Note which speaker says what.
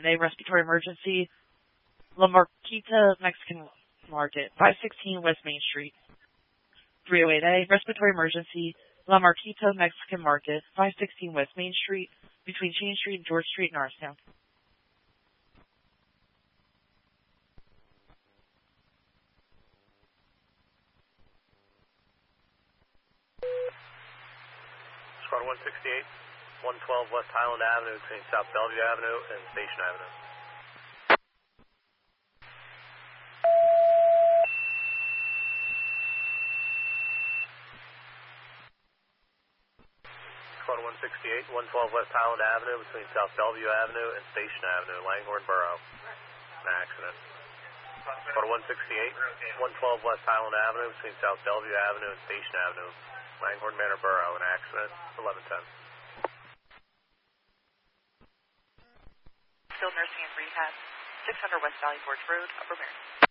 Speaker 1: A respiratory emergency. La Marquita Mexican Market, 516 West Main Street. 308A, respiratory emergency. La Marquita Mexican Market, 516 West Main Street, between Chain Street and George Street in Norristown.
Speaker 2: Squad 168, 112 West Highland Avenue between South Bellevue Avenue and Station Avenue. Squad 168, 112 West Highland Avenue between South Bellevue Avenue and Station Avenue, Langhorne Borough. An accident. Squad 168, 112 West Highland Avenue between South Bellevue Avenue and Station Avenue, Langhorne Manor Borough. An accident. 1110.
Speaker 3: Skilled Nursing and Rehab, 600 West Valley Forge Road, Upper Marion.